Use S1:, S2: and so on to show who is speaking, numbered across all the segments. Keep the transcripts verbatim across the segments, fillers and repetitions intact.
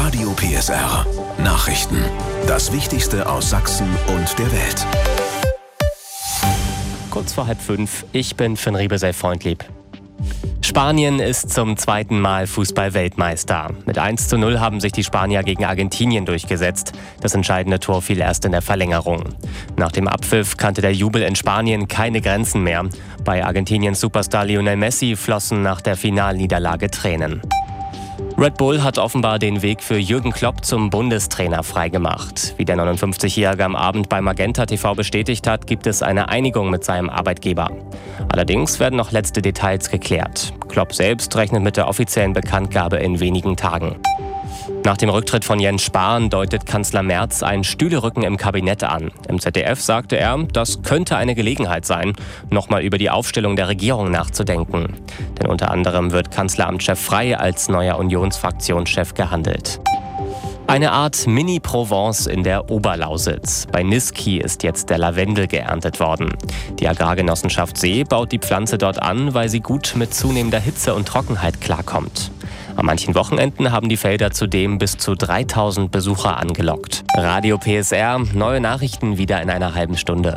S1: Radio P S R Nachrichten. Das Wichtigste aus Sachsen und der Welt.
S2: Kurz vor halb fünf, ich bin Finn Riebesell-Freundlieb. Spanien ist zum zweiten Mal Fußball-Weltmeister. Mit eins zu null haben sich die Spanier gegen Argentinien durchgesetzt. Das entscheidende Tor fiel erst in der Verlängerung. Nach dem Abpfiff kannte der Jubel in Spanien keine Grenzen mehr. Bei Argentiniens Superstar Lionel Messi flossen nach der Finalniederlage Tränen. Red Bull hat offenbar den Weg für Jürgen Klopp zum Bundestrainer freigemacht. Wie der neunundfünfzigjährige am Abend bei Magenta T V bestätigt hat, gibt es eine Einigung mit seinem Arbeitgeber. Allerdings werden noch letzte Details geklärt. Klopp selbst rechnet mit der offiziellen Bekanntgabe in wenigen Tagen. Nach dem Rücktritt von Jens Spahn deutet Kanzler Merz ein Stühlerücken im Kabinett an. Im Z D F sagte er, das könnte eine Gelegenheit sein, nochmal über die Aufstellung der Regierung nachzudenken. Denn unter anderem wird Kanzleramtschef Frey als neuer Unionsfraktionschef gehandelt. Eine Art Mini-Provence in der Oberlausitz. Bei Niesky ist jetzt der Lavendel geerntet worden. Die Agrargenossenschaft See baut die Pflanze dort an, weil sie gut mit zunehmender Hitze und Trockenheit klarkommt. An manchen Wochenenden haben die Felder zudem bis zu dreitausend Besucher angelockt. Radio P S R, neue Nachrichten wieder in einer halben Stunde.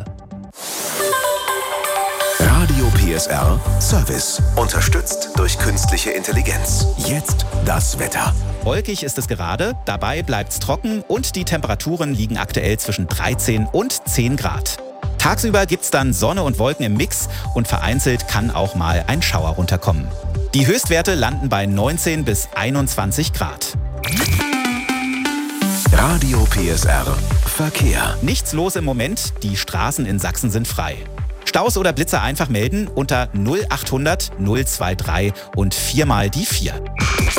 S1: Radio P S R Service. Unterstützt durch künstliche Intelligenz. Jetzt das Wetter.
S3: Wolkig ist es gerade, dabei bleibt's trocken und die Temperaturen liegen aktuell zwischen dreizehn und zehn Grad. Tagsüber gibt's dann Sonne und Wolken im Mix und vereinzelt kann auch mal ein Schauer runterkommen. Die Höchstwerte landen bei neunzehn bis einundzwanzig Grad.
S1: Radio P S R Verkehr.
S3: Nichts los im Moment, die Straßen in Sachsen sind frei. Staus oder Blitzer einfach melden unter null achthundert null drei drei und viermal die vier.